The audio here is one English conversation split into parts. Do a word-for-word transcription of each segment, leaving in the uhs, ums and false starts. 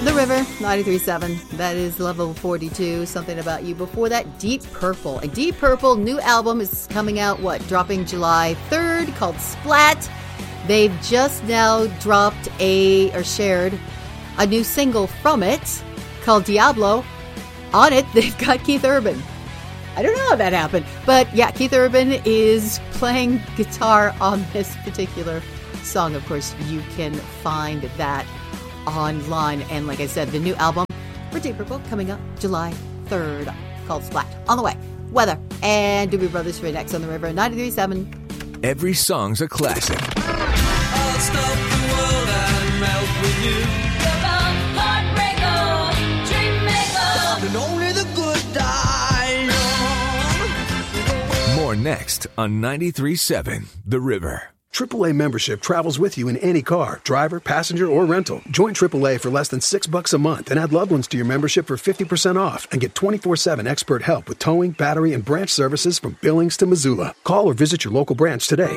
The River, ninety-three point seven. That is level forty-two. Something About You. Before that, Deep Purple. A Deep Purple new album is coming out, what, dropping July third, called Splat. They've just now dropped a, or shared, a new single from it called Diablo. On it, they've got Keith Urban. I don't know how that happened, but yeah, Keith Urban is playing guitar on this particular song. Of course, you can find that online. And like I said, the new album for Deep Purple coming up July third, called Splat. On the way, weather and Doobie Brothers for next on The River, ninety-three point seven. Every song's a classic. I'll stop the world and melt with you. And only the good die young. More next on ninety-three point seven The River. triple A membership travels with you in any car, driver, passenger, or rental. Join triple A for less than six bucks a month and add loved ones to your membership for fifty percent off and get twenty-four seven expert help with towing, battery, and branch services from Billings to Missoula. Call or visit your local branch today.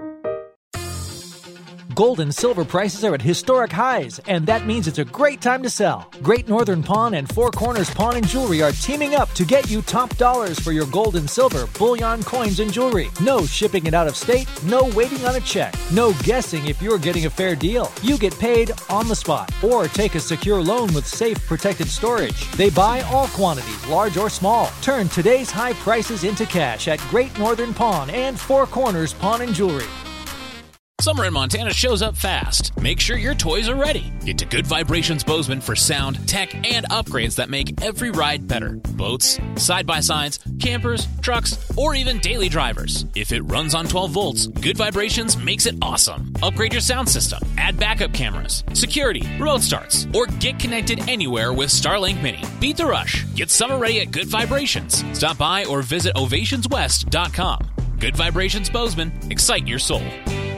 Gold and silver prices are at historic highs, and that means it's a great time to sell. Great Northern Pawn and Four Corners Pawn and Jewelry are teaming up to get you top dollars for your gold and silver, bullion, coins, and jewelry. No shipping it out of state, no waiting on a check, no guessing if you're getting a fair deal. You get paid on the spot, or take a secure loan with safe, protected storage. They buy all quantities, large or small. Turn today's high prices into cash at Great Northern Pawn and Four Corners Pawn and Jewelry. Summer in Montana shows up fast. Make sure your toys are ready. Get to Good Vibrations Bozeman for sound, tech, and upgrades that make every ride better. Boats, side-by-sides, campers, trucks, or even daily drivers. If it runs on twelve volts, Good Vibrations makes it awesome. Upgrade your sound system, add backup cameras, security, remote starts, or get connected anywhere with Starlink Mini. Beat the rush. Get summer ready at Good Vibrations. Stop by or visit ovations west dot com. Good Vibrations Bozeman. Excite your soul.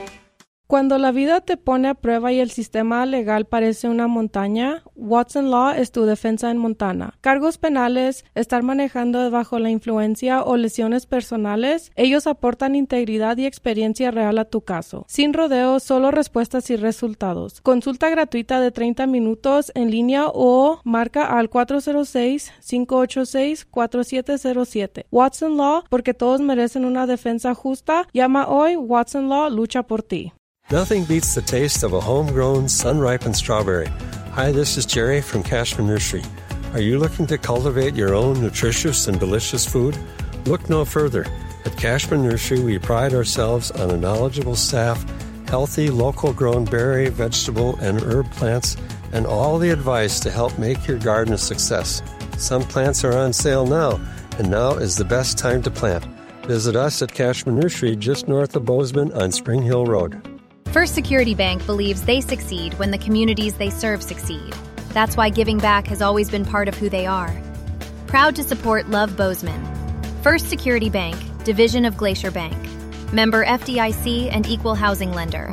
Cuando la vida te pone a prueba y el sistema legal parece una montaña, Watson Law es tu defensa en Montana. Cargos penales, estar manejando bajo la influencia o lesiones personales, ellos aportan integridad y experiencia real a tu caso. Sin rodeos, solo respuestas y resultados. Consulta gratuita de treinta minutos en línea o marca al cuatro cero seis, cinco ocho seis, cuatro siete cero siete. Watson Law, porque todos merecen una defensa justa. Llama hoy, Watson Law lucha por ti. Nothing beats the taste of a homegrown, sun-ripened strawberry. Hi, this is Jerry from Cashman Nursery. Are you looking to cultivate your own nutritious and delicious food? Look no further. At Cashman Nursery, we pride ourselves on a knowledgeable staff, healthy, local-grown berry, vegetable, and herb plants, and all the advice to help make your garden a success. Some plants are on sale now, and now is the best time to plant. Visit us at Cashman Nursery just north of Bozeman on Spring Hill Road. First Security Bank believes they succeed when the communities they serve succeed. That's why giving back has always been part of who they are. Proud to support Love Bozeman. First Security Bank, division of Glacier Bank. Member F D I C and equal housing lender.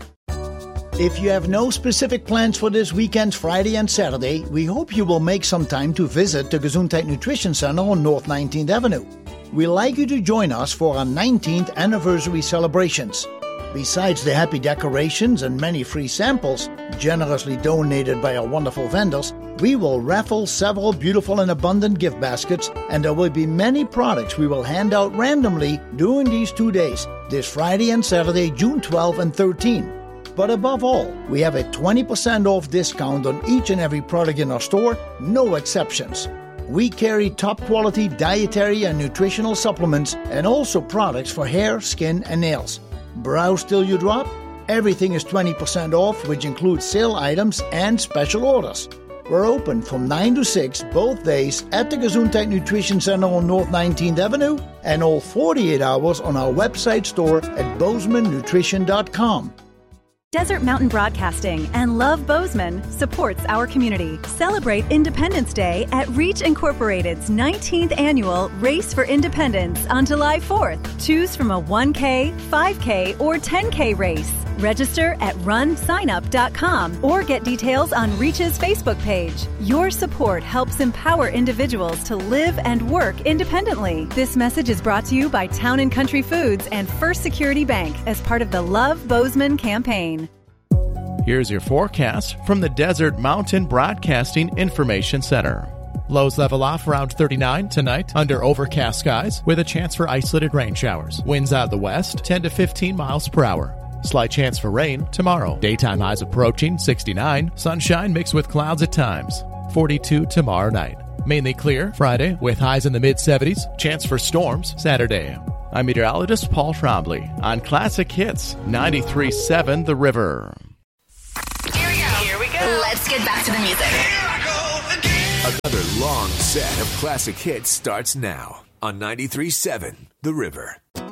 If you have no specific plans for this weekend's Friday and Saturday, we hope you will make some time to visit the Gesundheit Nutrition Center on North nineteenth Avenue. We'd like you to join us for our nineteenth anniversary celebrations. Besides the happy decorations and many free samples, generously donated by our wonderful vendors, we will raffle several beautiful and abundant gift baskets, and there will be many products we will hand out randomly during these two days, this Friday and Saturday, June twelfth and thirteenth. But above all, we have a twenty percent off discount on each and every product in our store, no exceptions. We carry top-quality dietary and nutritional supplements and also products for hair, skin, and nails. Browse till you drop? Everything is twenty percent off, which includes sale items and special orders. We're open from nine to six both days at the Gesundheit Nutrition Center on North nineteenth Avenue and all forty-eight hours on our website store at bozeman nutrition dot com. Desert Mountain Broadcasting and Love Bozeman supports our community. Celebrate Independence Day at Reach Incorporated's nineteenth annual Race for Independence on July fourth. Choose from a one K, five K, or ten K race. Register at run sign up dot com or get details on Reach's Facebook page. Your support helps empower individuals to live and work independently. This message is brought to you by Town and Country Foods and First Security Bank as part of the Love Bozeman campaign. Here's your forecast from the Desert Mountain Broadcasting Information Center. Lows level off around thirty-nine tonight under overcast skies with a chance for isolated rain showers. Winds out of the west ten to fifteen miles per hour. Slight chance for rain tomorrow. Daytime highs approaching sixty-nine. Sunshine mixed with clouds at times. forty-two tomorrow night. Mainly clear Friday with highs in the mid-seventies. Chance for storms Saturday. I'm meteorologist Paul Trombley on Classic Hits ninety-three point seven The River. Here we go. Here we go. Let's get back to the music. Another long set of classic hits starts now on ninety-three point seven The River.